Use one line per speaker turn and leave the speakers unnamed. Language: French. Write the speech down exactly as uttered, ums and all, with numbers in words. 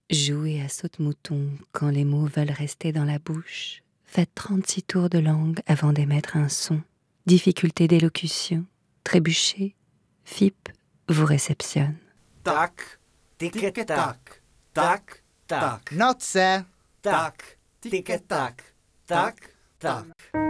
Jouez à saute-mouton quand les mots veulent rester dans la bouche. Faites trente-six tours de langue avant d'émettre un son. Difficulté d'élocution, trébuchez, F I P vous réceptionne.
Tak, tic-tac, tac, tac.
Noce.
Tak, tic-tac, tac, tac.